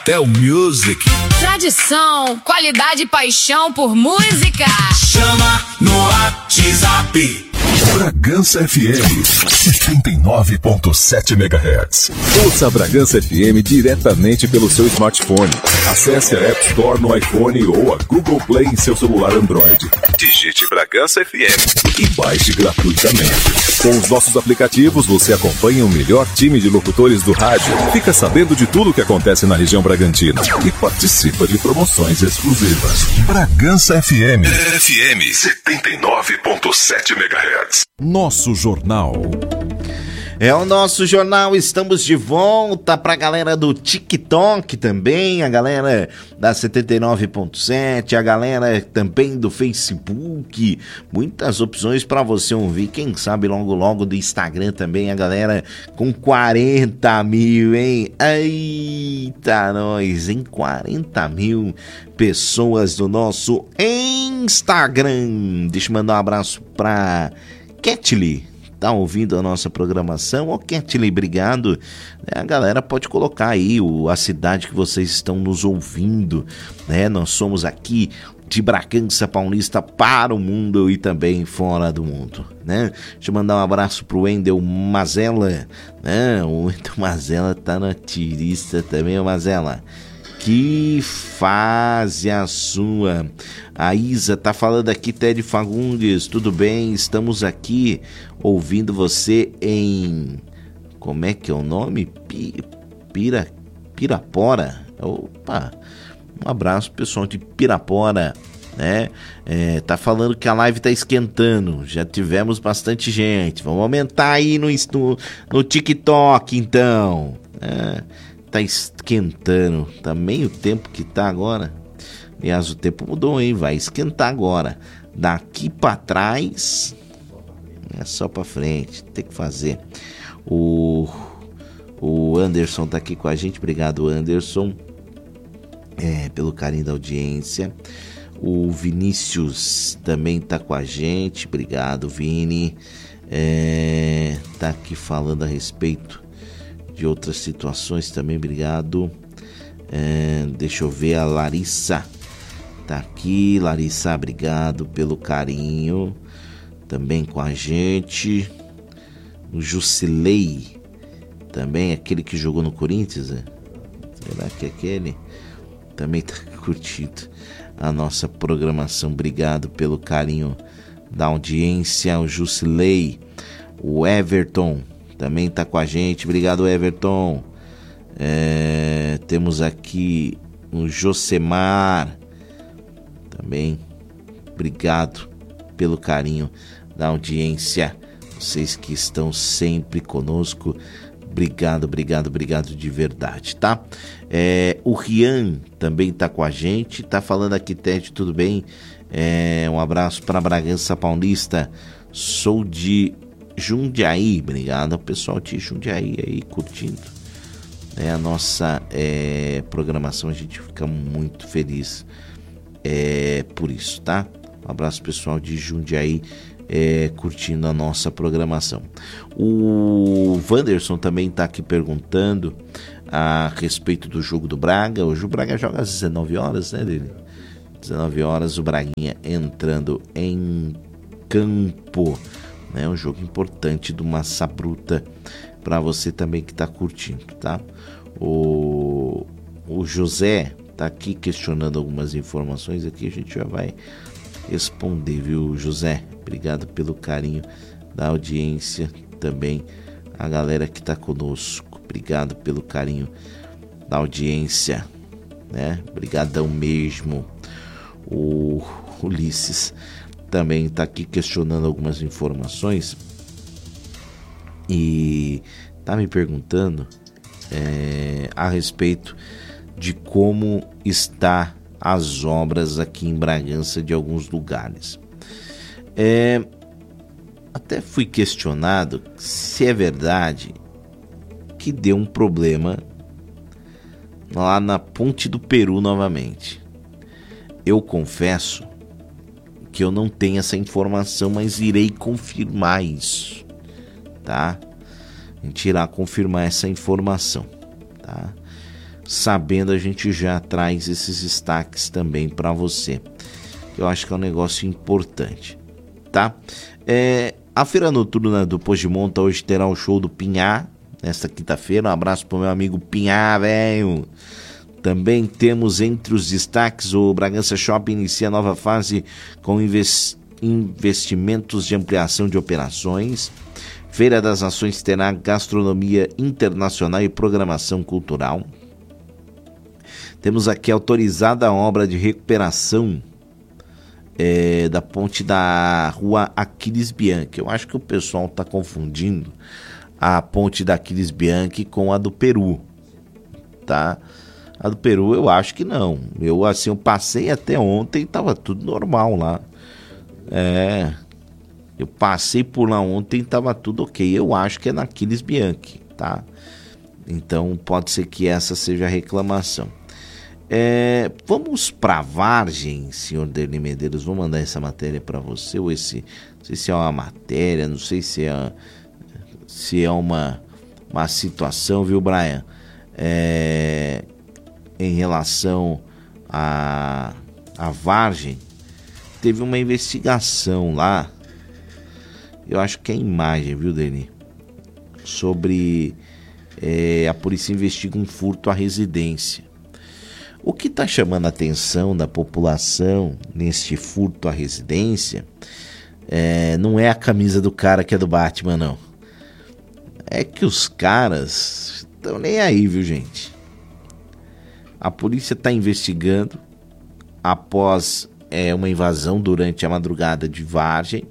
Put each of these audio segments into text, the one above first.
Pimentel Music. Tradição, qualidade e paixão por música. Chama no WhatsApp. Bragança FM 79.7 MHz. Ouça a Bragança FM diretamente pelo seu smartphone. Acesse a App Store no iPhone ou a Google Play em seu celular Android. Digite Bragança FM e baixe gratuitamente. Com os nossos aplicativos, você acompanha o melhor time de locutores do rádio, fica sabendo de tudo o que acontece na região Bragantina e participa de promoções exclusivas. Bragança FM 79.7 MHz. Nosso Jornal. É o nosso jornal, estamos de volta pra galera do TikTok também, a galera da 79.7, a galera também do Facebook, muitas opções pra você ouvir, quem sabe logo do Instagram também, a galera com 40 mil, hein? Eita, nós, em 40 mil pessoas do nosso Instagram. Deixa eu mandar um abraço pra Ketli. Tá ouvindo a nossa programação? Ô, Ketli, obrigado. A galera pode colocar aí a cidade que vocês estão nos ouvindo, né? Nós somos aqui de Bragança Paulista para o mundo e também fora do mundo, né? Deixa eu mandar um abraço pro Wendel Mazella, né? O Wendel Mazella tá na tirista também, ô Mazella. Que fase a sua. A Isa tá falando aqui, Ted Fagundes, tudo bem? Estamos aqui ouvindo você em... Como é que é o nome? Pirapora. Opa, um abraço pessoal de Pirapora, né? Tá falando que a live tá esquentando, já tivemos bastante gente. Vamos aumentar aí no TikTok então. Tá esquentando, tá meio tempo que tá agora. Aliás, o tempo mudou, hein? Vai esquentar agora. Daqui pra trás é só pra frente, tem que fazer. O Anderson tá aqui com a gente, obrigado, Anderson, pelo carinho da audiência. O Vinícius também tá com a gente, obrigado, Vini. Tá aqui falando a respeito de outras situações também, obrigado. Deixa eu ver, a Larissa tá aqui. Larissa, obrigado pelo carinho também com a gente. O Jusilei também, aquele que jogou no Corinthians, será que é aquele? Também tá curtindo a nossa programação, obrigado pelo carinho da audiência. O Jusilei, o Everton também tá com a gente, obrigado, Everton. Temos aqui o Josemar também, obrigado pelo carinho da audiência, vocês que estão sempre conosco, obrigado de verdade, tá? O Rian também tá com a gente, tá falando aqui, Ted, tudo bem? Um abraço para Bragança Paulista, sou de Jundiaí, obrigado ao pessoal de Jundiaí aí curtindo a nossa programação, a gente fica muito feliz por isso, tá? Um abraço pessoal de Jundiaí curtindo a nossa programação. O Wanderson também tá aqui perguntando a respeito do jogo do Braga. Hoje o Braga joga às 19 horas, né, dele? 19 horas o Braguinha entrando em campo. É um jogo importante do Massa Bruta para você também que está curtindo, tá? O José tá aqui questionando algumas informações aqui, a gente já vai responder, viu, José? Obrigado pelo carinho da audiência também, a galera que tá conosco, obrigado pelo carinho da audiência, né? Obrigadão mesmo. O Ulisses também está aqui questionando algumas informações e está me perguntando a respeito de como está as obras aqui em Bragança de alguns lugares. Até fui questionado se é verdade que deu um problema lá na Ponte do Peru novamente. Eu confesso que eu não tenho essa informação, mas irei confirmar isso, tá? A gente irá confirmar essa informação, tá? sabendo, a gente já traz esses destaques também para você. Eu acho que é um negócio importante, tá? A Feira Noturna do Pogimonta hoje terá o show do Pinhá, nesta quinta-feira. Um abraço pro meu amigo Pinhá, velho. Também temos entre os destaques o Bragança Shopping inicia nova fase com investimentos de ampliação de operações. Feira das Nações terá gastronomia internacional e programação cultural. Temos aqui autorizada a obra de recuperação da ponte da rua Aquiles Bianchi. Eu acho que o pessoal está confundindo a ponte da Aquiles Bianchi com a do Peru, tá? A do Peru eu acho que não. Eu passei até ontem e estava tudo normal lá. Eu passei por lá ontem e estava tudo ok. Eu acho que é na Aquiles Bianchi, tá? Então pode ser que essa seja a reclamação. Vamos para Vargem, senhor Derli Medeiros. Vou mandar essa matéria para você. Ou não sei se é uma matéria, não sei se é uma situação, viu, Brian? Em relação a Vargem, teve uma investigação lá. Eu acho que é imagem, viu, Derli? Sobre a polícia investiga um furto à residência. O que está chamando a atenção da população neste furto à residência não é a camisa do cara que é do Batman, não. É que os caras estão nem aí, viu, gente? A polícia está investigando após uma invasão durante a madrugada de Vargem.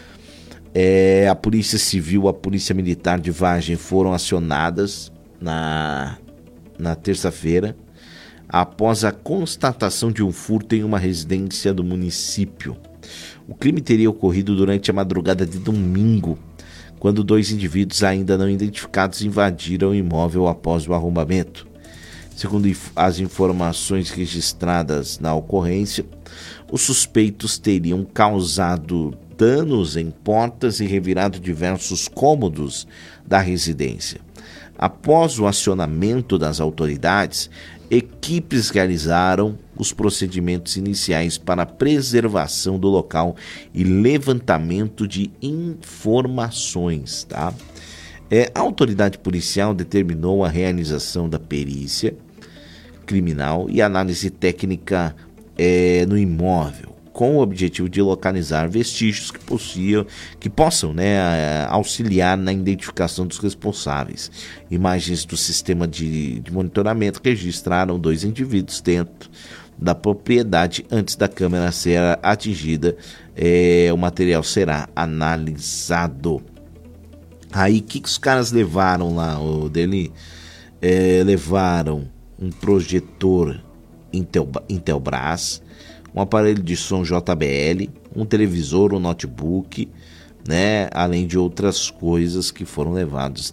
A Polícia Civil, a Polícia Militar de Vargem foram acionadas na terça-feira após a constatação de um furto em uma residência do município. O crime teria ocorrido durante a madrugada de domingo, quando 2 indivíduos ainda não identificados invadiram o imóvel após o arrombamento. Segundo as informações registradas na ocorrência, os suspeitos teriam causado danos em portas e revirado diversos cômodos da residência. Após o acionamento das autoridades, equipes realizaram os procedimentos iniciais para a preservação do local e levantamento de informações, tá? A autoridade policial determinou a realização da perícia criminal e análise técnica no imóvel, com o objetivo de localizar vestígios que possam auxiliar na identificação dos responsáveis. Imagens do sistema de monitoramento registraram 2 indivíduos dentro da propriedade. Antes da câmera ser atingida, o material será analisado. Aí, o que os caras levaram lá, Derli? Levaram um projetor Intelbras, um aparelho de som JBL, um televisor, um notebook, né? Além de outras coisas que foram levados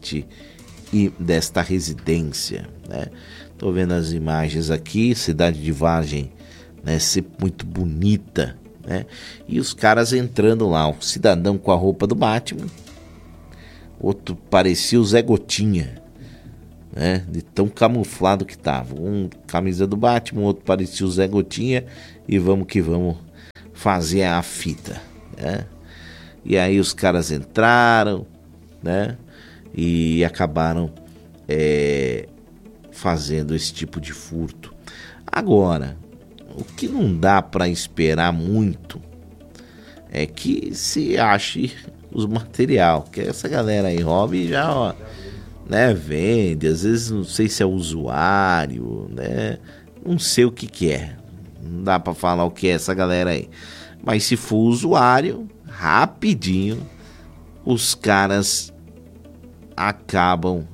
desta residência, né? Tô vendo as imagens aqui, cidade de Vargem, né? Sempre muito bonita, né? E os caras entrando lá, um cidadão com a roupa do Batman, outro parecia o Zé Gotinha, né? De tão camuflado que tava. Um camisa do Batman, outro parecia o Zé Gotinha, e vamos que vamos fazer a fita, né? E aí os caras entraram, né? E acabaram fazendo esse tipo de furto. Agora, o que não dá para esperar muito é que se ache os material, que essa galera aí rouba e já, ó, né, vende. Às vezes não sei se é usuário, né? Não sei o que é. Não dá para falar o que é essa galera aí. Mas se for usuário, rapidinho os caras acabam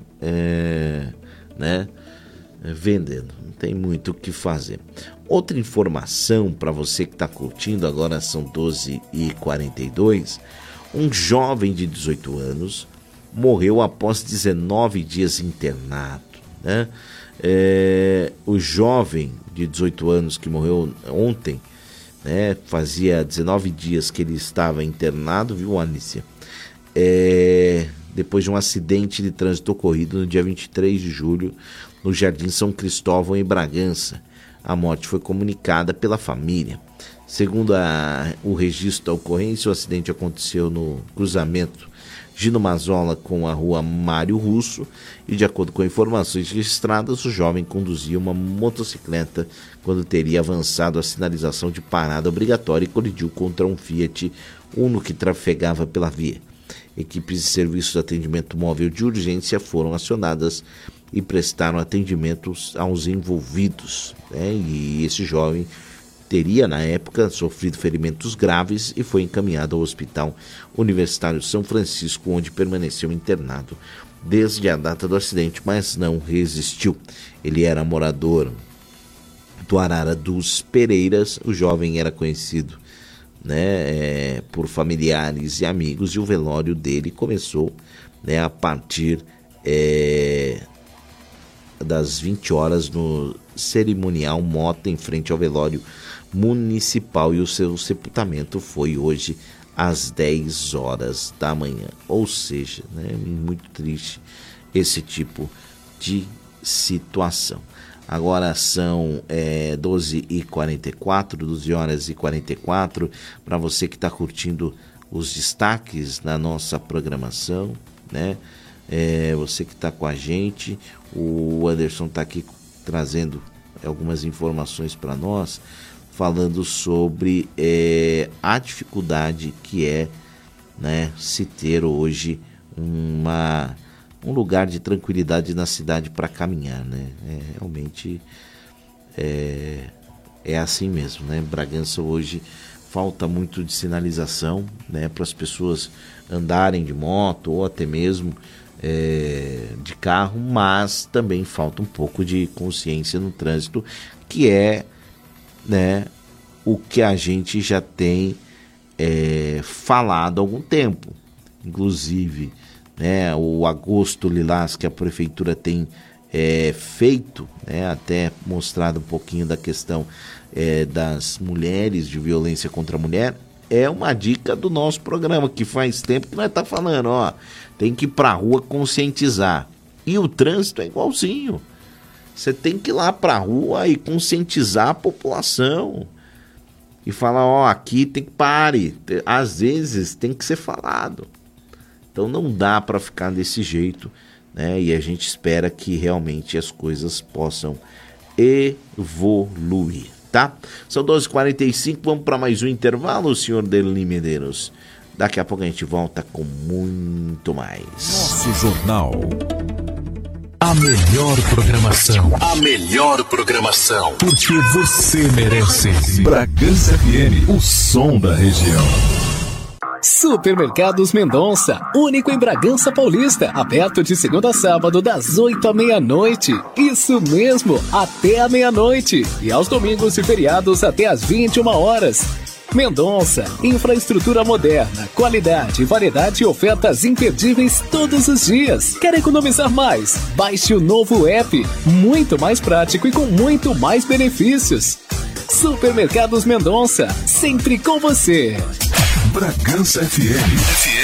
vendendo. Não tem muito o que fazer. Outra informação para você que está curtindo, agora são 12h42. Um jovem de 18 anos morreu após 19 dias internado, né? O jovem de 18 anos que morreu ontem, né? Fazia 19 dias que ele estava internado, viu, Alicia? Depois de um acidente de trânsito ocorrido no dia 23 de julho no Jardim São Cristóvão, em Bragança. A morte foi comunicada pela família. Segundo o registro da ocorrência, o acidente aconteceu no cruzamento Gino Mazzola com a rua Mário Russo e, de acordo com informações registradas, o jovem conduzia uma motocicleta quando teria avançado a sinalização de parada obrigatória e colidiu contra um Fiat Uno que trafegava pela via. Equipes de serviço de atendimento móvel de urgência foram acionadas e prestaram atendimento aos envolvidos, né? E esse jovem teria, na época, sofrido ferimentos graves e foi encaminhado ao Hospital Universitário São Francisco, onde permaneceu internado desde a data do acidente, mas não resistiu. Ele era morador do Arara dos Pereiras. O jovem era conhecido, né, por familiares e amigos, e o velório dele começou, né, a partir das 20 horas no cerimonial Mota, em frente ao velório municipal, e o seu sepultamento foi hoje às 10 horas da manhã. Ou seja, né, muito triste esse tipo de situação. Agora são 12h44, 12 horas e 44, para você que está curtindo os destaques da nossa programação, né? Você que está com a gente, o Anderson está aqui trazendo algumas informações para nós, falando sobre a dificuldade que é, né, se ter hoje um lugar de tranquilidade na cidade para caminhar, né? Realmente é assim mesmo, né? Bragança hoje falta muito de sinalização, né, para as pessoas andarem de moto ou até mesmo de carro, mas também falta um pouco de consciência no trânsito, que é, né, o que a gente já tem falado há algum tempo. Inclusive, né, o Agosto Lilás que a prefeitura tem feito, né, até mostrado um pouquinho da questão das mulheres, de violência contra a mulher, é uma dica do nosso programa, que faz tempo que nós está falando, ó, tem que ir para a rua conscientizar. E o trânsito é igualzinho. Você tem que ir lá para a rua e conscientizar a população. E falar, ó, aqui tem que pare. Às vezes tem que ser falado. Então não dá para ficar desse jeito, né? E a gente espera que realmente as coisas possam evoluir, tá? São 12h45, vamos para mais um intervalo, senhor Derli Medeiros. Daqui a pouco a gente volta com muito mais. Nosso Jornal. A melhor programação. A melhor programação. Porque você merece. Bragança FM, o som da região. Supermercados Mendonça, único em Bragança Paulista, aberto de segunda a sábado das 8 à meia-noite. Isso mesmo, até a meia-noite. E aos domingos e feriados até às 21 horas. Mendonça, infraestrutura moderna, qualidade, variedade e ofertas imperdíveis todos os dias. Quer economizar mais? Baixe o novo app, muito mais prático e com muito mais benefícios. Supermercados Mendonça, sempre com você. Bragança FM.